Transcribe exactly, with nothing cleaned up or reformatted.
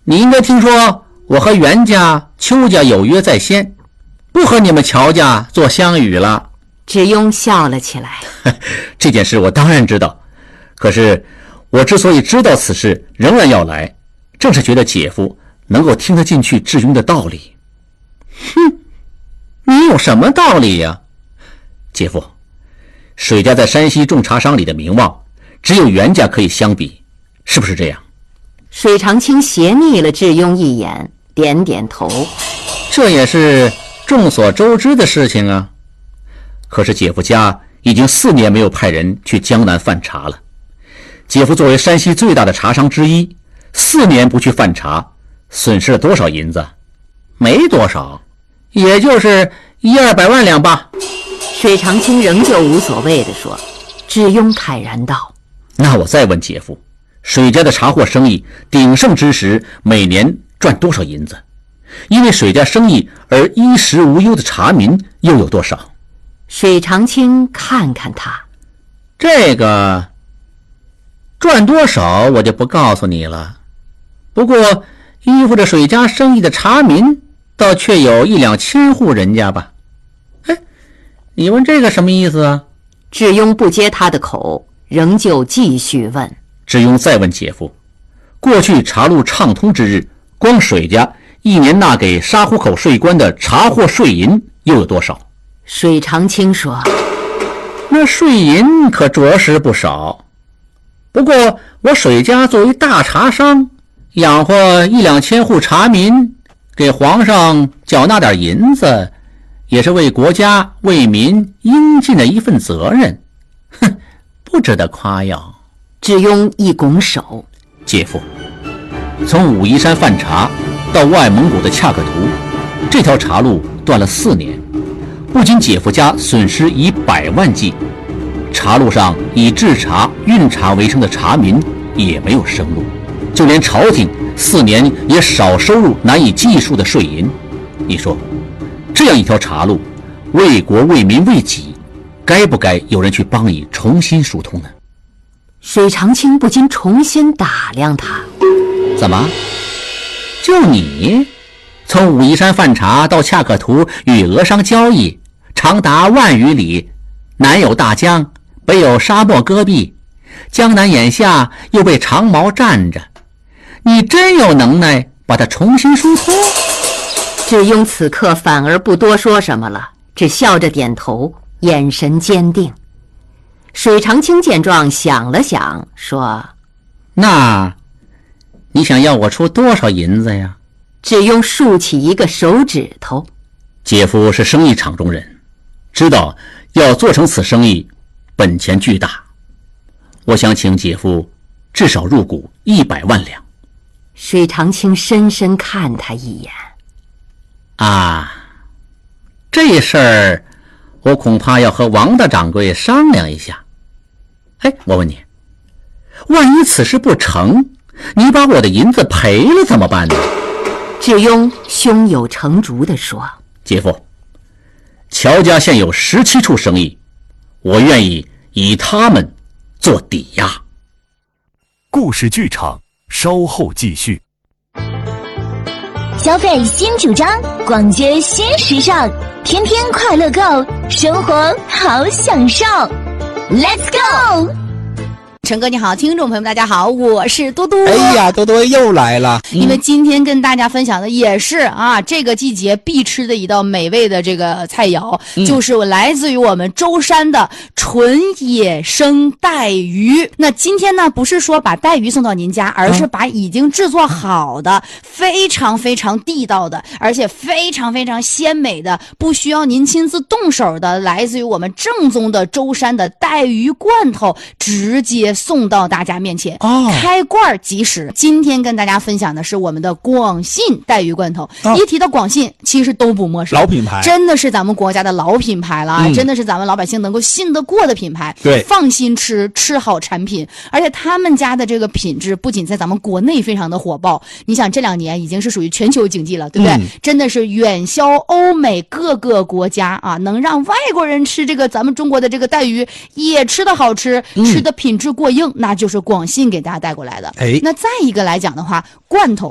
你应该听说我和袁家、邱家有约在先，不和你们乔家做相与了。 智庸笑了起来。 这件事我当然知道，可是我之所以知道此事仍然要来，正是觉得姐夫能够听得进去智庸的道理。哼，你有什么道理呀？姐夫，水家在山西种茶商里的名望只有袁家可以相比，是不是这样？ 水长青斜睨了智庸一眼，点点头。 这也是众所周知的事情啊。可是姐夫家已经四年没有派人去江南贩茶了。姐夫作为山西最大的茶商之一，四年不去贩茶，损失了多少银子？没多少，也就是一二百万两吧。 水长青仍旧无所谓地说。智庸坦然道： 那我再问姐夫，水家的茶货生意鼎盛之时，每年赚多少银子？因为水家生意而衣食无忧的茶民又有多少？ 水长青看看他， 这个赚多少我就不告诉你了。不过依附着水家生意的茶民倒却有一两千户人家吧。哎，你问这个什么意思啊？ 智庸不接他的口，仍旧继续问。 智庸再问姐夫，过去茶路畅通之日，光水家一年纳给沙湖口税关的茶货税银又有多少？ 水长青说： 那税银可着实不少。不过我水家作为大茶商，养活一两千户茶民，给皇上缴纳点银子，也是为国家为民应尽的一份责任。哼，不值得夸耀。 智庸一拱手： 姐夫，从武夷山贩茶到外蒙古的恰克图，这条茶路断了四年，不仅姐夫家损失以百万计，茶路上以制茶运茶为生的茶民也没有生路，就连朝廷四年也少收入难以计数的税银。你说这样一条茶路，为国为民为己，该不该有人去帮你重新疏通呢？ 水长青不禁重新打量他。 怎么就你从武夷山贩茶到恰克图与俄商交易，长达万余里，南有大江，北有沙漠戈壁，江南眼下又被长毛占着，你真有能耐把它重新疏通？ 智庸此刻反而不多说什么了，只笑着点头，眼神坚定。水长青见状想了想，说： 那你想要我出多少银子呀？ 智庸竖起一个手指头。 姐夫是生意场中人，知道要做成此生意本钱巨大，我想请姐夫至少入股一百万两。 水长青深深看他一眼。 啊，这事儿我恐怕要和王大掌柜商量一下。哎，我问你，万一此事不成，你把我的银子赔了怎么办呢？ 智庸胸有成竹地说： 姐夫，乔家现有十七处生意，我愿意以他们做抵押。 故事剧场稍后继续。 消费新主张，逛街新时尚，天天快乐购，生活好享受。Let's go！ 陈哥你好，听众朋友们大家好，我是多多。 哎呀，多多又来了。 因为今天跟大家分享的也是啊，这个季节必吃的一道美味的这个菜肴，嗯、就是我来自于我们舟山的纯野生带鱼。那今天呢，不是说把带鱼送到您家，而是把已经制作好的、非常非常地道的，而且非常非常鲜美的，不需要您亲自动手的，来自于我们正宗的舟山的带鱼罐头，直接送到大家面前，哦、开罐即食。今天跟大家分享的是我们的广信带鱼罐头。哦、一提到广信，其实都不陌生， 老品牌， 真的是咱们国家的老品牌了，嗯、真的是咱们老百姓能够信得过的品牌。 对， 放心吃，吃好产品。而且他们家的这个品质不仅在咱们国内非常的火爆，你想这两年已经是属于全球经济了，对不对？嗯、真的是远销欧美各个国家啊，能让外国人吃这个咱们中国的这个带鱼也吃得好吃，嗯、吃的品质过硬。那就是广信给大家带过来的。哎，那再一个来讲的话，罐头